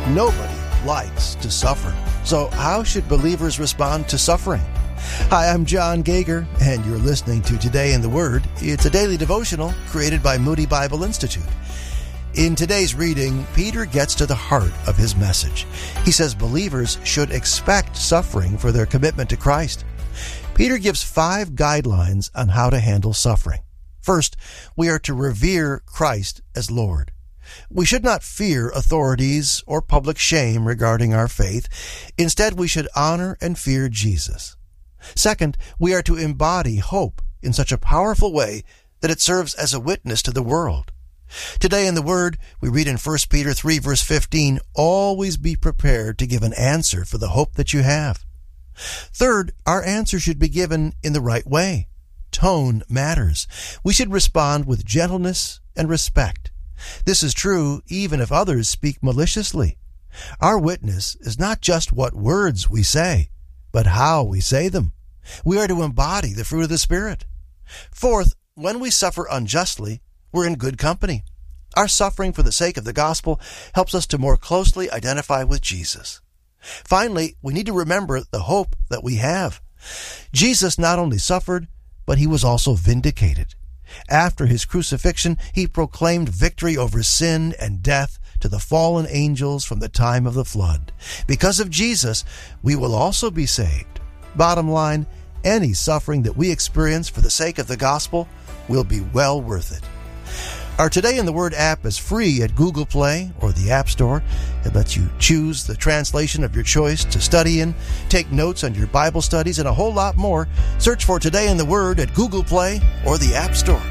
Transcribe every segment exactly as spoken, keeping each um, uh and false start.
Nobody likes to suffer. So how should believers respond to suffering? Hi, I'm John Gager, and you're listening to Today in the Word. It's a daily devotional created by Moody Bible Institute. In today's reading, Peter gets to the heart of his message. He says believers should expect suffering for their commitment to Christ. Peter gives five guidelines on how to handle suffering. First, we are to revere Christ as Lord. We should not fear authorities or public shame regarding our faith. Instead, we should honor and fear Jesus. Second, we are to embody hope in such a powerful way that it serves as a witness to the world. Today in the Word, we read in First Peter three, verse fifteen, always be prepared to give an answer for the hope that you have. Third, our answer should be given in the right way. Tone matters. We should respond with gentleness and respect. This is true even if others speak maliciously. Our witness is not just what words we say, but how we say them. We are to embody the fruit of the Spirit. Fourth, when we suffer unjustly, we're in good company. Our suffering for the sake of the gospel helps us to more closely identify with Jesus. Finally, we need to remember the hope that we have. Jesus not only suffered, but he was also vindicated. After his crucifixion, he proclaimed victory over sin and death to the fallen angels from the time of the flood. Because of Jesus, we will also be saved. Bottom line, any suffering that we experience for the sake of the gospel will be well worth it. Our Today in the Word app is free at Google Play or the App Store. It lets you choose the translation of your choice to study in, take notes on your Bible studies, and a whole lot more. Search for Today in the Word at Google Play or the App Store.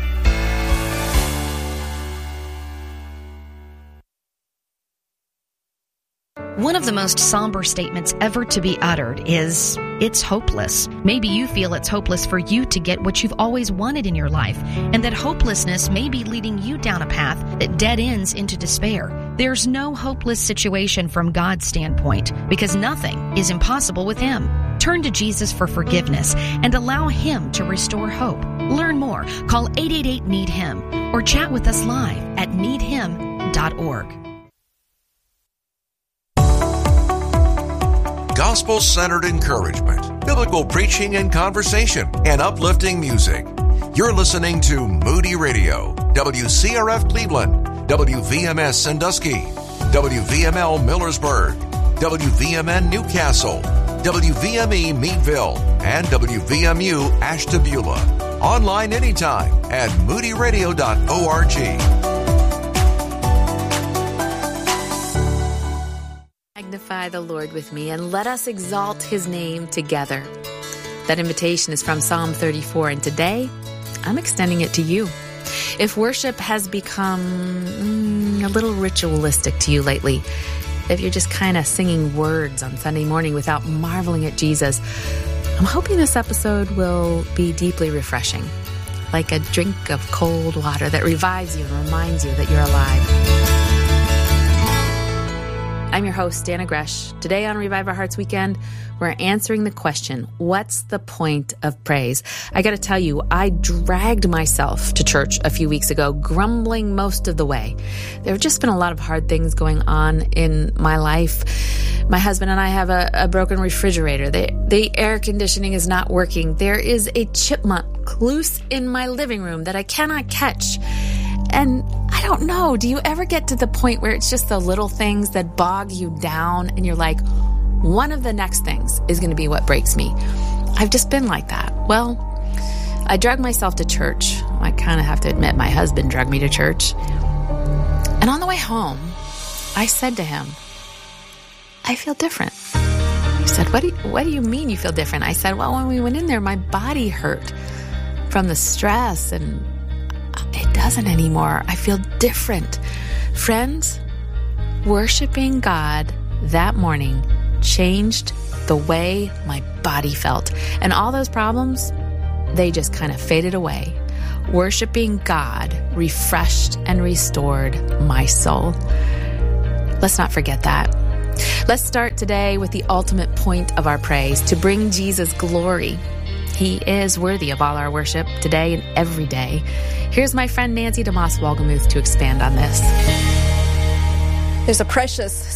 One of the most somber statements ever to be uttered is, it's hopeless. Maybe you feel it's hopeless for you to get what you've always wanted in your life, and that hopelessness may be leading you down a path that dead ends into despair. There's no hopeless situation from God's standpoint, because nothing is impossible with Him. Turn to Jesus for forgiveness and allow Him to restore hope. Learn more. Call eight eight eight, need him or chat with us live at need him dot org. Gospel-centered encouragement, biblical preaching and conversation, and uplifting music. You're listening to Moody Radio, W C R F Cleveland, W V M S Sandusky, W V M L Millersburg, W V M N Newcastle, W V M E Meadville, and W V M U Ashtabula. Online anytime at moody radio dot org. Magnify the Lord with me, and let us exalt His name together. That invitation is from Psalm thirty-four, and today I'm extending it to you. If worship has become mm, a little ritualistic to you lately, if you're just kind of singing words on Sunday morning without marveling at Jesus, I'm hoping this episode will be deeply refreshing, like a drink of cold water that revives you and reminds you that you're alive. I'm your host, Dana Gresh. Today on Revive Our Hearts Weekend, we're answering the question, what's the point of praise? I got to tell you, I dragged myself to church a few weeks ago, grumbling most of the way. There have just been a lot of hard things going on in my life. My husband and I have a, a broken refrigerator. The, the air conditioning is not working. There is a chipmunk loose in my living room that I cannot catch. And I don't know, do you ever get to the point where it's just the little things that bog you down and you're like, one of the next things is going to be what breaks me? I've just been like that. Well, I dragged myself to church. I kind of have to admit my husband dragged me to church. And on the way home, I said to him, I feel different. He said, what do you, what do you mean you feel different? I said, well, when we went in there, my body hurt from the stress, and it doesn't anymore. I feel different. Friends, worshiping God that morning changed the way my body felt. And all those problems, they just kind of faded away. Worshiping God refreshed and restored my soul. Let's not forget that. Let's start today with the ultimate point of our praise, to bring Jesus glory. He is worthy of all our worship today and every day. Here's my friend Nancy DeMoss Wolgemuth to expand on this. There's a precious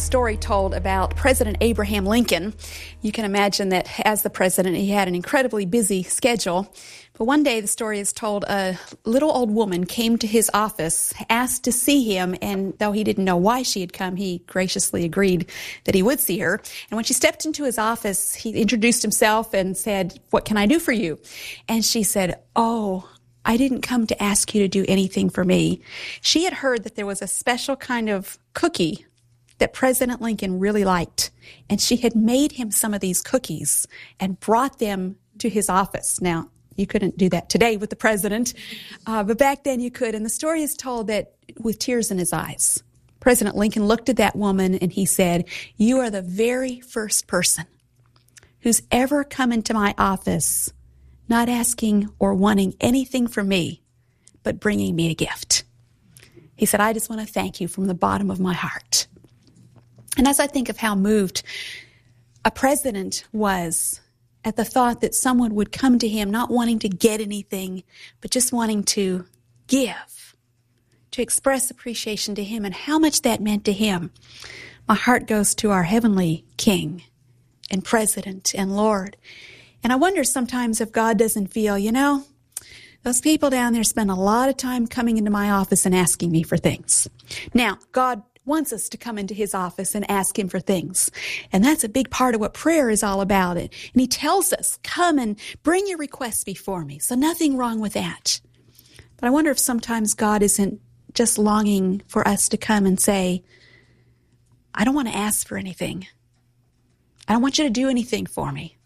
story told about President Abraham Lincoln. You can imagine that as the president, he had an incredibly busy schedule. But one day the story is told a little old woman came to his office, asked to see him, and though he didn't know why she had come, he graciously agreed that he would see her. And when she stepped into his office, he introduced himself and said, "What can I do for you?" And she said, "Oh, I didn't come to ask you to do anything for me." She had heard that there was a special kind of cookie that President Lincoln really liked, and she had made him some of these cookies and brought them to his office. Now, you couldn't do that today with the president, uh, but back then you could. And the story is told that with tears in his eyes, President Lincoln looked at that woman and he said, "You are the very first person who's ever come into my office not asking or wanting anything from me, but bringing me a gift." He said, "I just want to thank you from the bottom of my heart." And as I think of how moved a president was at the thought that someone would come to him not wanting to get anything, but just wanting to give, to express appreciation to him and how much that meant to him, my heart goes to our heavenly King and President and Lord. And I wonder sometimes if God doesn't feel, you know, those people down there spend a lot of time coming into my office and asking me for things. Now, God wants us to come into his office and ask him for things. And that's a big part of what prayer is all about. It. And he tells us, come and bring your requests before me. So nothing wrong with that. But I wonder if sometimes God isn't just longing for us to come and say, "I don't want to ask for anything. I don't want you to do anything for me.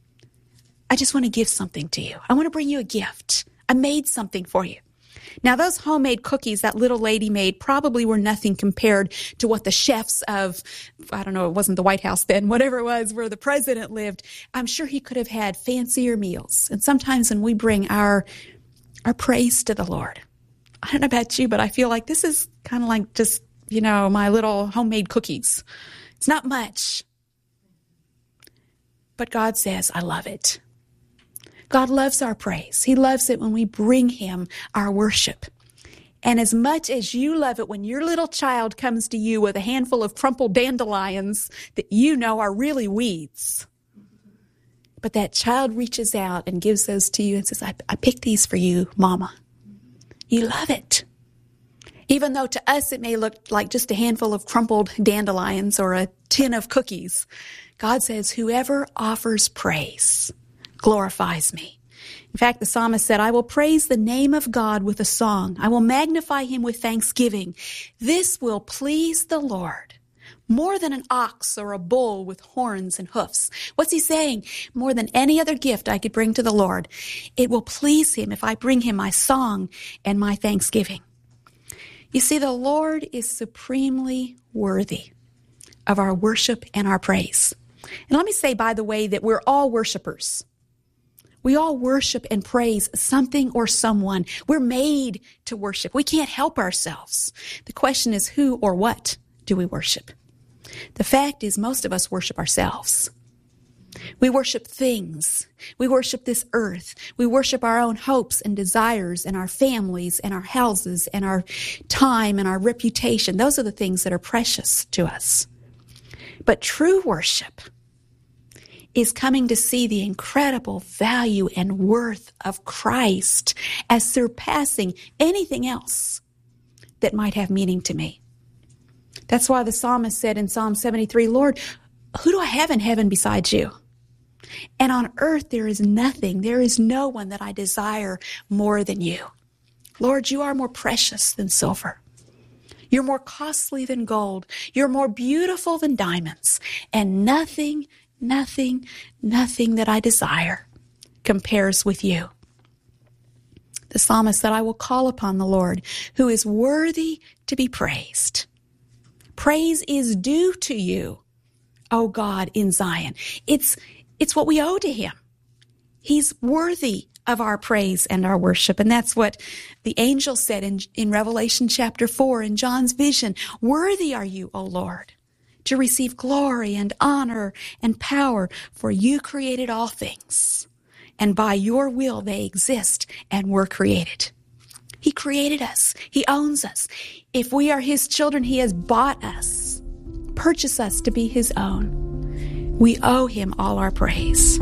I just want to give something to you. I want to bring you a gift. I made something for you." Now, those homemade cookies that little lady made probably were nothing compared to what the chefs of, I don't know, it wasn't the White House then, whatever it was, where the president lived. I'm sure he could have had fancier meals. And sometimes when we bring our our praise to the Lord, I don't know about you, but I feel like this is kind of like just, you know, my little homemade cookies. It's not much. But God says, I love it. God loves our praise. He loves it when we bring him our worship. And as much as you love it when your little child comes to you with a handful of crumpled dandelions that you know are really weeds, but that child reaches out and gives those to you and says, I, I picked these for you, Mama. You love it. Even though to us it may look like just a handful of crumpled dandelions or a tin of cookies, God says, whoever offers praise glorifies me. In fact, the psalmist said, I will praise the name of God with a song. I will magnify him with thanksgiving. This will please the Lord more than an ox or a bull with horns and hoofs. What's he saying? More than any other gift I could bring to the Lord. It will please him if I bring him my song and my thanksgiving. You see, the Lord is supremely worthy of our worship and our praise. And let me say, by the way, that we're all worshipers. We all worship and praise something or someone. We're made to worship. We can't help ourselves. The question is, who or what do we worship? The fact is, most of us worship ourselves. We worship things. We worship this earth. We worship our own hopes and desires and our families and our houses and our time and our reputation. Those are the things that are precious to us. But true worship is coming to see the incredible value and worth of Christ as surpassing anything else that might have meaning to me. That's why the psalmist said in Psalm seventy-three, Lord, who do I have in heaven besides you? And on earth there is nothing, there is no one that I desire more than you. Lord, you are more precious than silver. You're more costly than gold. You're more beautiful than diamonds. And nothing, nothing, nothing that I desire compares with you. The psalmist said, I will call upon the Lord, who is worthy to be praised. Praise is due to you, O God, in Zion. It's, it's what we owe to him. He's worthy of our praise and our worship. And that's what the angel said in, in Revelation chapter four, in John's vision. Worthy are you, O Lord, to receive glory and honor and power, for you created all things, and by your will they exist and were created. He created us. He owns us. If we are his children, he has bought us purchase us to be his own. We owe him all our praise.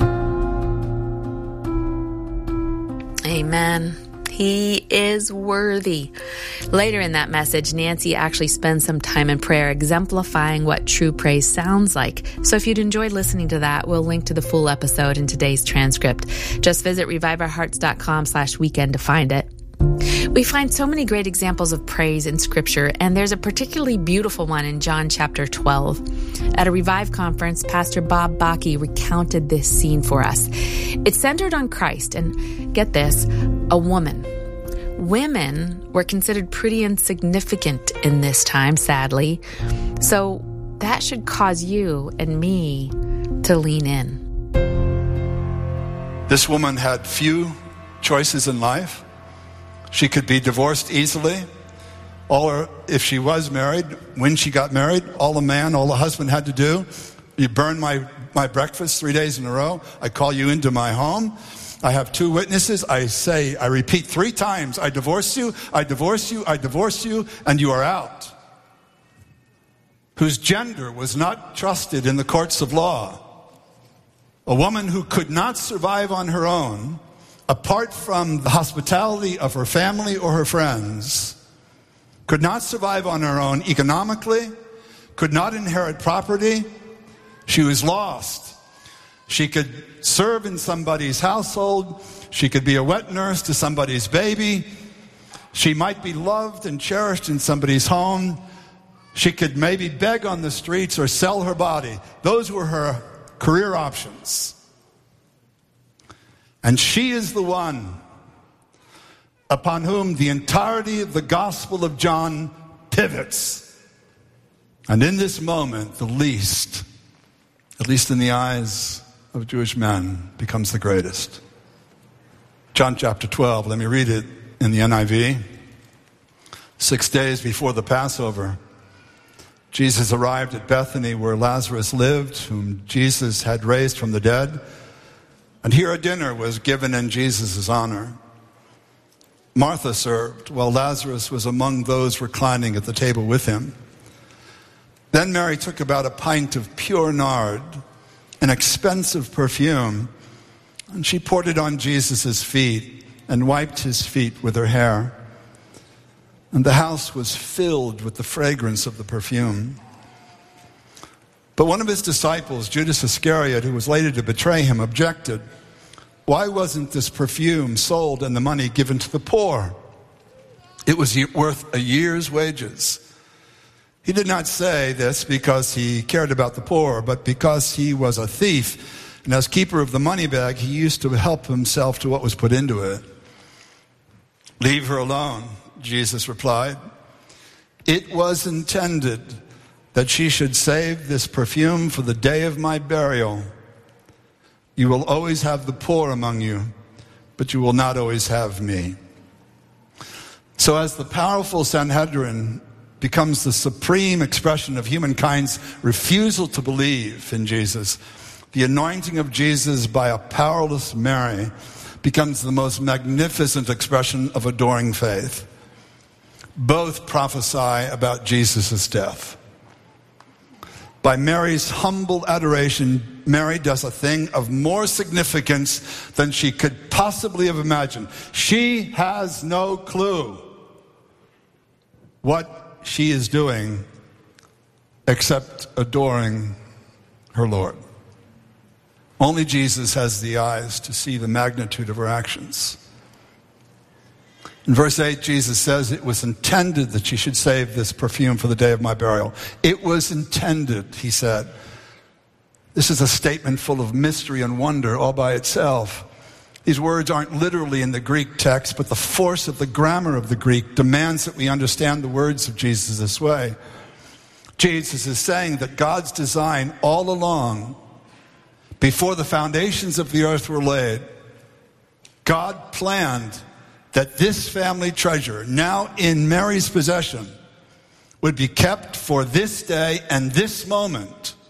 Amen. He is worthy. Later in that message, Nancy actually spends some time in prayer exemplifying what true praise sounds like. So if you'd enjoyed listening to that, we'll link to the full episode in today's transcript. Just visit reviveourhearts.com slash weekend to find it. We find so many great examples of praise in Scripture, and there's a particularly beautiful one in John chapter twelve. At a Revive conference, Pastor Bob Bakke recounted this scene for us. It's centered on Christ, and get this, a woman. Women were considered pretty insignificant in this time, sadly. So that should cause you and me to lean in. This woman had few choices in life. She could be divorced easily, or if she was married, when she got married, all the man, all the husband had to do, you burn my, my breakfast three days in a row, I call you into my home, I have two witnesses, I say, I repeat three times, I divorce you, I divorce you, I divorce you, and you are out. Whose gender was not trusted in the courts of law. A woman who could not survive on her own, apart from the hospitality of her family or her friends, could not survive on her own economically, could not inherit property. She was lost. She could serve in somebody's household. She could be a wet nurse to somebody's baby. She might be loved and cherished in somebody's home. She could maybe beg on the streets or sell her body. Those were her career options. And she is the one upon whom the entirety of the Gospel of John pivots. And in this moment, the least, at least in the eyes of Jewish men, becomes the greatest. John chapter twelve, let me read it in the N I V. Six days before the Passover, Jesus arrived at Bethany where Lazarus lived, whom Jesus had raised from the dead. And here a dinner was given in Jesus' honor. Martha served, while Lazarus was among those reclining at the table with him. Then Mary took about a pint of pure nard, an expensive perfume, and she poured it on Jesus' feet and wiped his feet with her hair. And the house was filled with the fragrance of the perfume. But one of his disciples, Judas Iscariot, who was later to betray him, objected. Why wasn't this perfume sold and the money given to the poor? It was worth a year's wages. He did not say this because he cared about the poor, but because he was a thief. And as keeper of the money bag, he used to help himself to what was put into it. Leave her alone, Jesus replied. It was intended that she should save this perfume for the day of my burial. You will always have the poor among you, but you will not always have me. So as the powerful Sanhedrin becomes the supreme expression of humankind's refusal to believe in Jesus, the anointing of Jesus by a powerless Mary becomes the most magnificent expression of adoring faith. Both prophesy about Jesus' death. By Mary's humble adoration, Mary does a thing of more significance than she could possibly have imagined. She has no clue what she is doing except adoring her Lord. Only Jesus has the eyes to see the magnitude of her actions. In verse eight, Jesus says it was intended that she should save this perfume for the day of my burial. It was intended, he said. This is a statement full of mystery and wonder all by itself. These words aren't literally in the Greek text, but the force of the grammar of the Greek demands that we understand the words of Jesus this way. Jesus is saying that God's design all along, before the foundations of the earth were laid, God planned that this family treasure, now in Mary's possession, would be kept for this day and this moment